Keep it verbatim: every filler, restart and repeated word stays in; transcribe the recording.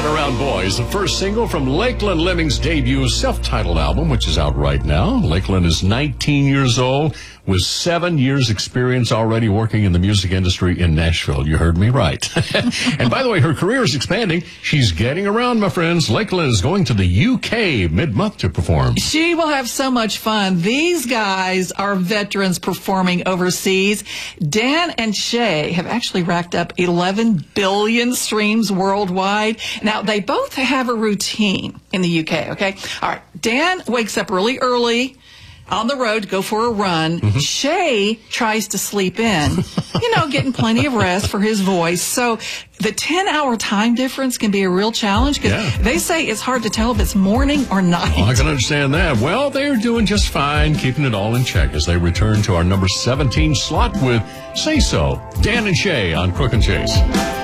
Around Boys, the first single from Lakeland Lemming's debut self-titled album, which is out right now. Lakeland is nineteen years old with seven years experience already working in the music industry in Nashville. You heard me right. And by the way, her career is expanding. She's getting around, my friends. Lakeland is going to the U K mid-month to perform. She will have so much fun. These guys are veterans performing overseas. Dan and Shay have actually racked up eleven billion streams worldwide. Now, they both have a routine in the U K, okay? All right. Dan wakes up really early on the road to go for a run. Mm-hmm. Shay tries to sleep in, you know, getting plenty of rest for his voice. So the ten-hour time difference can be a real challenge because yeah. they say it's hard to tell if it's morning or night. Oh, I can understand that. Well, they're doing just fine, keeping it all in check as they return to our number seventeen slot with Say So. Dan and Shay on Crook and Chase.